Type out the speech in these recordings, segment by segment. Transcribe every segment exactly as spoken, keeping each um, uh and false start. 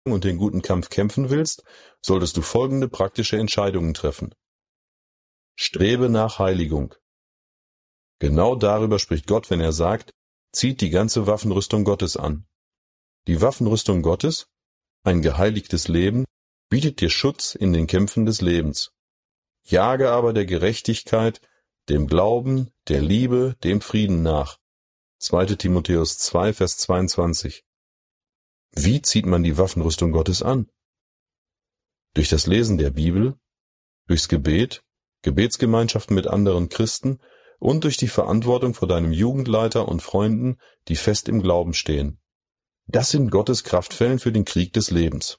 und den guten Kampf kämpfen willst, solltest du folgende praktische Entscheidungen treffen. Strebe nach Heiligung. Genau darüber spricht Gott, wenn er sagt, zieht die ganze Waffenrüstung Gottes an. Die Waffenrüstung Gottes, ein geheiligtes Leben, bietet dir Schutz in den Kämpfen des Lebens. Jage aber der Gerechtigkeit, dem Glauben, der Liebe, dem Frieden nach. zweiter Timotheus zwei, Vers zweiundzwanzig. Wie zieht man die Waffenrüstung Gottes an? Durch das Lesen der Bibel, durchs Gebet, Gebetsgemeinschaften mit anderen Christen und durch die Verantwortung vor deinem Jugendleiter und Freunden, die fest im Glauben stehen. Das sind Gottes Kraftquellen für den Krieg des Lebens.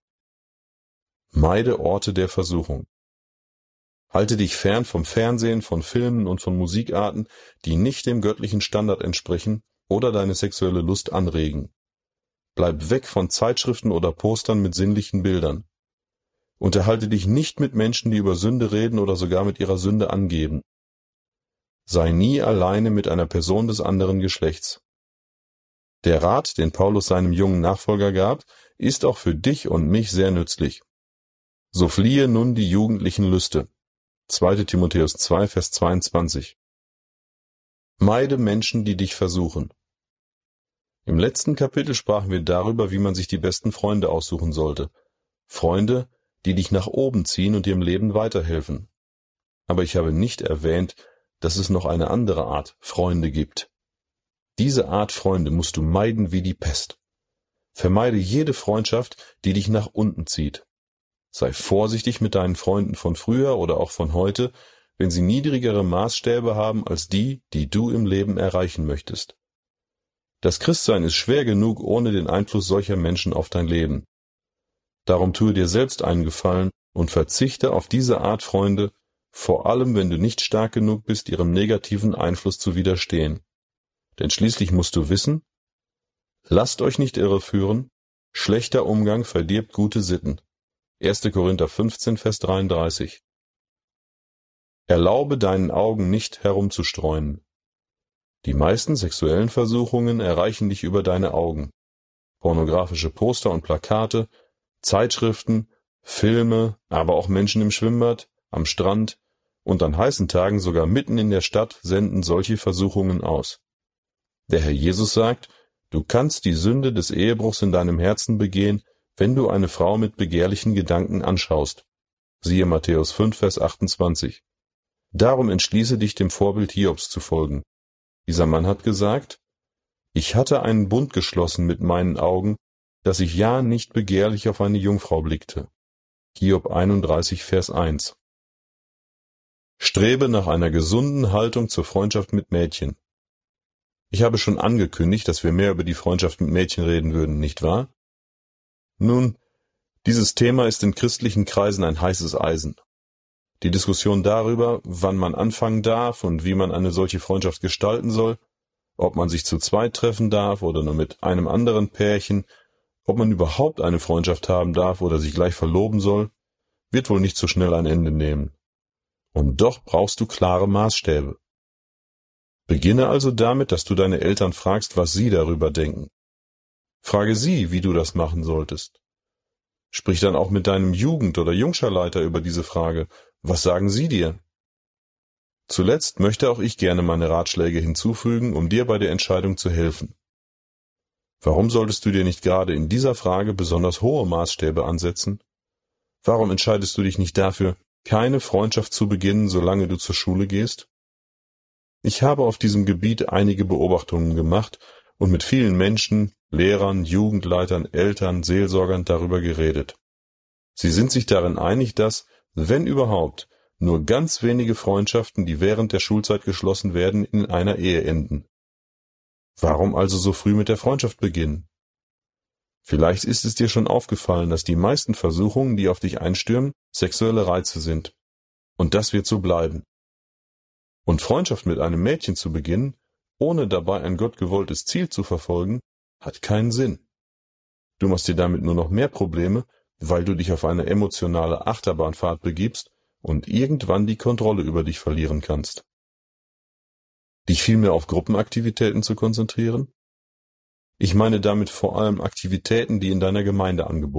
Meide Orte der Versuchung. Halte dich fern vom Fernsehen, von Filmen und von Musikarten, die nicht dem göttlichen Standard entsprechen oder deine sexuelle Lust anregen. Bleib weg von Zeitschriften oder Postern mit sinnlichen Bildern. Unterhalte dich nicht mit Menschen, die über Sünde reden oder sogar mit ihrer Sünde angeben. Sei nie alleine mit einer Person des anderen Geschlechts. Der Rat, den Paulus seinem jungen Nachfolger gab, ist auch für dich und mich sehr nützlich. So fliehe nun die jugendlichen Lüste. zweiter Timotheus zwei, Vers zweiundzwanzig. Meide Menschen, die dich versuchen. Im letzten Kapitel sprachen wir darüber, wie man sich die besten Freunde aussuchen sollte. Freunde, die dich nach oben ziehen und dir im Leben weiterhelfen. Aber ich habe nicht erwähnt, dass es noch eine andere Art Freunde gibt. Diese Art Freunde musst du meiden wie die Pest. Vermeide jede Freundschaft, die dich nach unten zieht. Sei vorsichtig mit deinen Freunden von früher oder auch von heute, wenn sie niedrigere Maßstäbe haben als die, die du im Leben erreichen möchtest. Das Christsein ist schwer genug ohne den Einfluss solcher Menschen auf dein Leben. Darum tue dir selbst einen Gefallen und verzichte auf diese Art Freunde, vor allem wenn du nicht stark genug bist, ihrem negativen Einfluss zu widerstehen. Denn schließlich musst du wissen, lasst euch nicht irreführen, schlechter Umgang verdirbt gute Sitten. erster Korinther fünfzehn, Vers dreiunddreißig. Erlaube deinen Augen nicht herumzustreuen. Die meisten sexuellen Versuchungen erreichen dich über deine Augen. Pornografische Poster und Plakate, Zeitschriften, Filme, aber auch Menschen im Schwimmbad, am Strand und an heißen Tagen sogar mitten in der Stadt senden solche Versuchungen aus. Der Herr Jesus sagt, du kannst die Sünde des Ehebruchs in deinem Herzen begehen, wenn du eine Frau mit begehrlichen Gedanken anschaust. Siehe Matthäus fünf, Vers achtundzwanzig. Darum entschließe dich, dem Vorbild Hiobs zu folgen. Dieser Mann hat gesagt, ich hatte einen Bund geschlossen mit meinen Augen, dass ich ja nicht begehrlich auf eine Jungfrau blickte. Hiob einunddreißig, Vers eins. Strebe nach einer gesunden Haltung zur Freundschaft mit Mädchen. Ich habe schon angekündigt, dass wir mehr über die Freundschaft mit Mädchen reden würden, nicht wahr? Nun, dieses Thema ist in christlichen Kreisen ein heißes Eisen. Die Diskussion darüber, wann man anfangen darf und wie man eine solche Freundschaft gestalten soll, ob man sich zu zweit treffen darf oder nur mit einem anderen Pärchen, ob man überhaupt eine Freundschaft haben darf oder sich gleich verloben soll, wird wohl nicht so schnell ein Ende nehmen. Und doch brauchst du klare Maßstäbe. Beginne also damit, dass du deine Eltern fragst, was sie darüber denken. Frage sie, wie du das machen solltest. Sprich dann auch mit deinem Jugend- oder Jungscharleiter über diese Frage. Was sagen sie dir? Zuletzt möchte auch ich gerne meine Ratschläge hinzufügen, um dir bei der Entscheidung zu helfen. Warum solltest du dir nicht gerade in dieser Frage besonders hohe Maßstäbe ansetzen? Warum entscheidest du dich nicht dafür, keine Freundschaft zu beginnen, solange du zur Schule gehst? Ich habe auf diesem Gebiet einige Beobachtungen gemacht und mit vielen Menschen, Lehrern, Jugendleitern, Eltern, Seelsorgern darüber geredet. Sie sind sich darin einig, dass, wenn überhaupt, nur ganz wenige Freundschaften, die während der Schulzeit geschlossen werden, in einer Ehe enden. Warum also so früh mit der Freundschaft beginnen? Vielleicht ist es dir schon aufgefallen, dass die meisten Versuchungen, die auf dich einstürmen, sexuelle Reize sind. Und das wird so bleiben. Und Freundschaft mit einem Mädchen zu beginnen, ohne dabei ein gottgewolltes Ziel zu verfolgen, hat keinen Sinn. Du machst dir damit nur noch mehr Probleme, weil du dich auf eine emotionale Achterbahnfahrt begibst und irgendwann die Kontrolle über dich verlieren kannst. Dich vielmehr auf Gruppenaktivitäten zu konzentrieren? Ich meine damit vor allem Aktivitäten, die in deiner Gemeinde angeboten